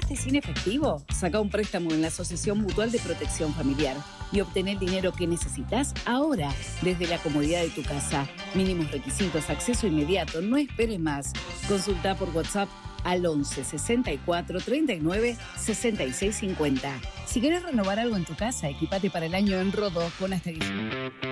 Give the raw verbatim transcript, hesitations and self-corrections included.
¿Pagaste sin efectivo? Saca un préstamo en la Asociación Mutual de Protección Familiar y obtén el dinero que necesitas ahora, desde la comodidad de tu casa. Mínimos requisitos, acceso inmediato, no esperes más. Consulta por WhatsApp al once sesenta y cuatro treinta y nueve sesenta y seis cincuenta. Si querés renovar algo en tu casa, equipate para el año en Rodó con hasta